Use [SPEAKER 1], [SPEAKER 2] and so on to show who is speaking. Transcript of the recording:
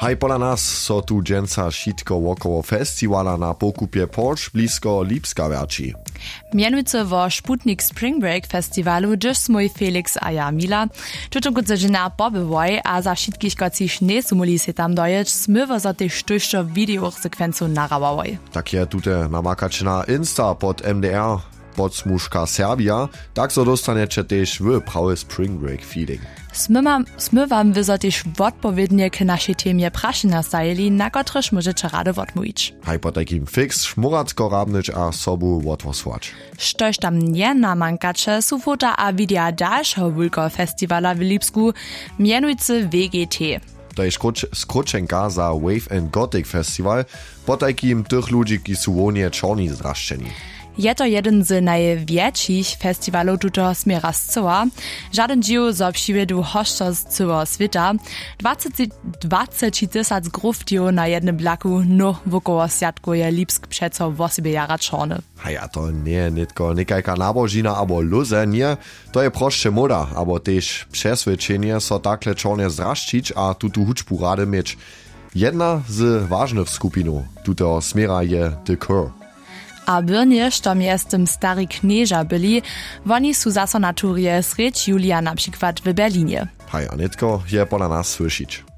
[SPEAKER 1] Haj pola nas so tu dżęca šitko wokoło festiwala na pokupie Porch blisko Lipska wjači.
[SPEAKER 2] Mianujcy wo Sputnik Spring Break festiwalu gdyż smój Felix a ja Mila. Tuto gudze žena pobywoj a za všetkých kociš nesumuli se tam dojeć, smywa za tych sztuščo videoch sekwencu narawałoj.
[SPEAKER 1] Tak je tute namakač na Insta pod MDR podsmuška Serbia, tak so dostanete tež v prawy Spring Break feeling.
[SPEAKER 2] Smywam wy za też odpowiednie k naszej temie prašina stajeli, na kotreż możecie rady odmówić.
[SPEAKER 1] Haj po takim fix szmuratko rabnyć a sobu odwosłać.
[SPEAKER 2] Štož tam nie namankače, su fota a videa dalšo wulko festivala w Lipsku, mianujcy VGT.
[SPEAKER 1] To je skrócenka za Wave and Gothic Festival, po takim tych ludzi, ki su wonie czorni zraszczeni.
[SPEAKER 2] Je to jeden z największych festiwalów tuto smiera z cała. Żaden dził zobsiwiedu hoszczo z całego świata. 20 tysac gruftiów na jednym blaku, no wokoło siatku je Lipsk przeco w osobie jara czorny.
[SPEAKER 1] A to nie nitko nikajka nabožina abo luze, nie. To je prošće moda, abo tež přesvedčenie so takle čorne zraščić a tutu hučbu rady mieć. Jedna z ważnych skupinów tutego smiera je The Cure.
[SPEAKER 2] A Birnie, štom jestem stari knieża byli, oni su zaso na turie sreč Julia na przykład w Berlinie.
[SPEAKER 1] Hej, a nitko je pola nas słyšić.